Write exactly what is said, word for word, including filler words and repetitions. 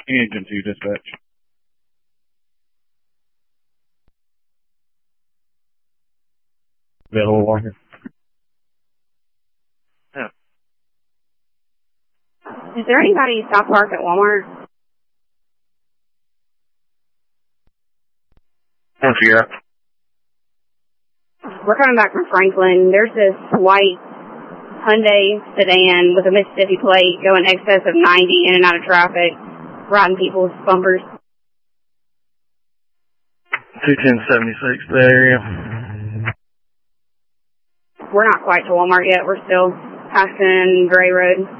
Engine two, dispatch. Is that a little longer? Yeah. Is there anybody South Park at Walmart? One for Europe. We're coming back from Franklin. There's this white Hyundai sedan with a Mississippi plate going excess of ninety in and out of traffic, riding people's bumpers. two ten seventy-six, that area. We're not quite to Walmart yet. We're still passing Gray Road.